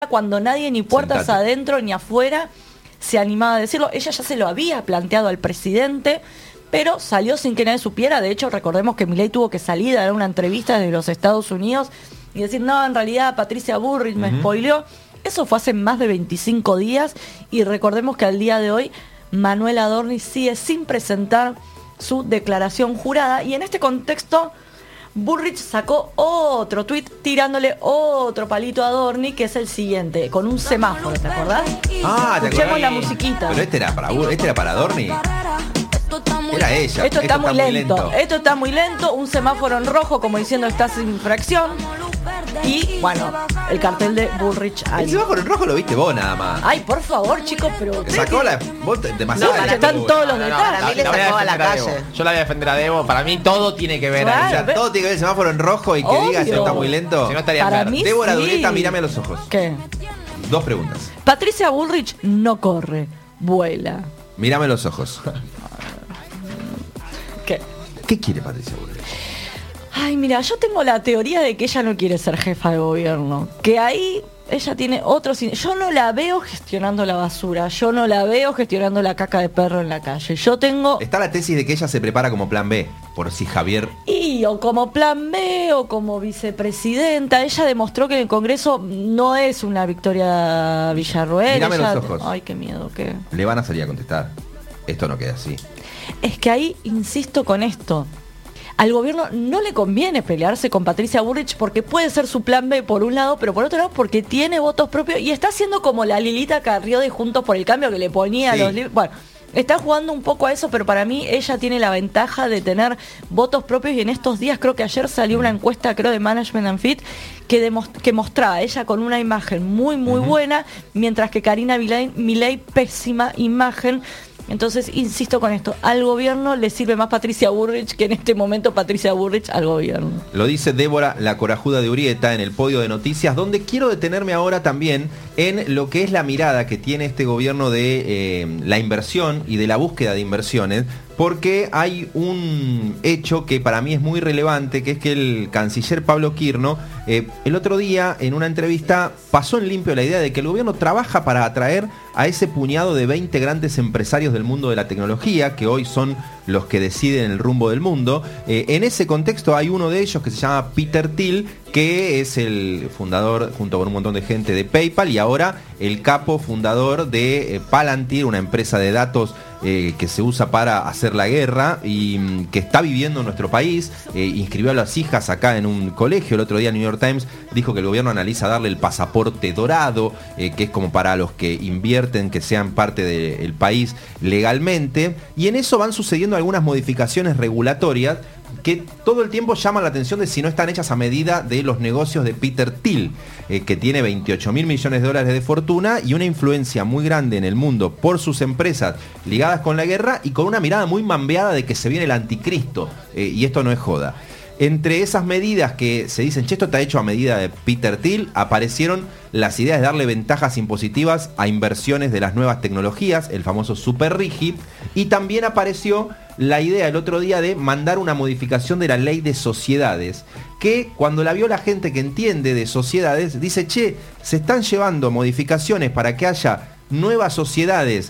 cuando nadie ni puertas Sentate. adentro ni afuera se animaba a decirlo. Ella ya se lo había planteado al presidente, pero salió sin que nadie supiera. De hecho, recordemos que Milei tuvo que salir a dar una entrevista desde los Estados Unidos y decir, no, en realidad Patricia Bullrich me spoileó. Eso fue hace más de 25 días y recordemos que al día de hoy Manuel Adorni sigue sin presentar su declaración jurada, y en este contexto Bullrich sacó otro tuit tirándole otro palito a Adorni, que es el siguiente, con un semáforo, ¿te acordás? Ah, ¿te Escuchemos acordás? la musiquita. Pero este era para Adorni. Era ella. Esto está muy lento. Esto está muy lento. Un semáforo en rojo como diciendo estás en infracción. Y bueno, el cartel de Bullrich El ahí. semáforo en rojo lo viste vos nada más. Ay, por favor, chicos, pero Te sacó la... Vos demasiado... No, la están lectura. todos los detalles. Para mí le La voy sacó a la defender calle. Debo. Yo la voy a defender a Debo. Para mí todo tiene que ver Claro. ahí. O sea, todo tiene que ver el semáforo en rojo y que Obvio. diga si está muy lento. Si no estaría Para en mí verde. Débora sí. Dureta, mírame a los ojos. ¿Qué? 2 preguntas. Patricia Bullrich no corre, vuela. Mírame a los ojos. ¿Qué? ¿Qué quiere Patricia Bullrich? Ay, mira, yo tengo la teoría de que ella no quiere ser jefa de gobierno. Que ahí ella tiene otros... Yo no la veo gestionando la basura. Yo no la veo gestionando la caca de perro en la calle. Yo tengo... Está la tesis de que ella se prepara como plan B, por si Javier... Y o como plan B o como vicepresidenta. Ella demostró que en el Congreso no es una Victoria Villarroel. Mírame Ella- los ojos. Ay, qué miedo, qué... Le van a salir a contestar. Esto no queda así. Es que ahí insisto con esto. Al gobierno no le conviene pelearse con Patricia Bullrich porque puede ser su plan B por un lado, pero por otro lado porque tiene votos propios y está haciendo como la Lilita Carrió de Juntos por el Cambio, que le ponía Sí. los libros. Bueno, está jugando un poco a eso, pero para mí ella tiene la ventaja de tener votos propios, y en estos días, creo que ayer salió una encuesta, creo, de Management and Fit, que mostraba a ella con una imagen muy buena, mientras que Karina Milei pésima imagen. Entonces, insisto con esto, al gobierno le sirve más Patricia Bullrich que en este momento Patricia Bullrich al gobierno. Lo dice Débora, la corajuda de Urieta, en el podio de noticias, donde quiero detenerme ahora también en lo que es la mirada que tiene este gobierno de la inversión y de la búsqueda de inversiones, porque hay un hecho que para mí es muy relevante, que es que el canciller Pablo Quirno, el otro día en una entrevista pasó en limpio la idea de que el gobierno trabaja para atraer a ese puñado de 20 grandes empresarios del mundo de la tecnología, que hoy son los que deciden el rumbo del mundo. En ese contexto hay uno de ellos que se llama Peter Thiel, que es el fundador, junto con un montón de gente, de PayPal, y ahora el capo fundador de Palantir, una empresa de datos que se usa para hacer la guerra y que está viviendo en nuestro país. Inscribió a las hijas acá en un colegio. El otro día New York Times dijo que el gobierno analiza darle el pasaporte dorado, que es como para los que invierten, que sean parte del país legalmente. Y en eso van sucediendo algunas modificaciones regulatorias que todo el tiempo llaman la atención de si no están hechas a medida de los negocios de Peter Thiel, que tiene 28.000 millones de dólares de fortuna y una influencia muy grande en el mundo por sus empresas ligadas con la guerra y con una mirada muy mambeada de que se viene el anticristo, y esto no es joda. Entre esas medidas que se dicen, che, esto está hecho a medida de Peter Thiel, aparecieron las ideas de darle ventajas impositivas a inversiones de las nuevas tecnologías, el famoso Super Rigi, y también apareció la idea el otro día de mandar una modificación de la ley de sociedades, que cuando la vio la gente que entiende de sociedades, dice, che, se están llevando modificaciones para que haya nuevas sociedades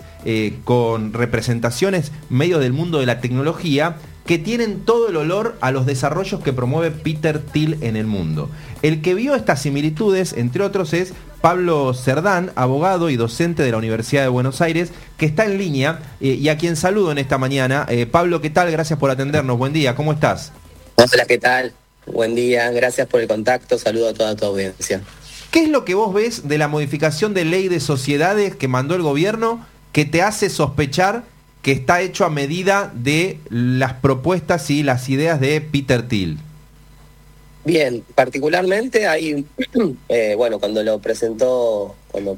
con representaciones medio del mundo de la tecnología, que tienen todo el olor a los desarrollos que promueve Peter Thiel en el mundo. El que vio estas similitudes, entre otros, es Pablo Cerdán, abogado y docente de la Universidad de Buenos Aires, que está en línea y a quien saludo en esta mañana. Pablo, ¿qué tal? Gracias por atendernos. Buen día, ¿cómo estás? Hola, ¿qué tal? Buen día, gracias por el contacto, saludo a toda tu audiencia. ¿Qué es lo que vos ves de la modificación de ley de sociedades que mandó el gobierno que te hace sospechar que está hecho a medida de las propuestas y las ideas de Peter Thiel? Bien, particularmente hay, cuando presentó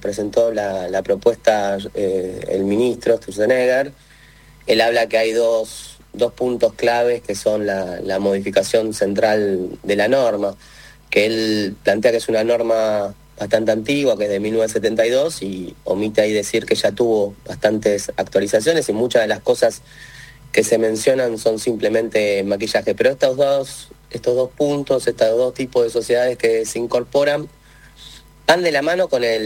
la propuesta el ministro Sturzenegger, él habla que hay dos puntos claves que son la modificación central de la norma, que él plantea que es una norma bastante antigua, que es de 1972, y omite ahí decir que ya tuvo bastantes actualizaciones y muchas de las cosas que se mencionan son simplemente maquillaje. Pero estos dos puntos, estos dos tipos de sociedades que se incorporan, van de la mano con el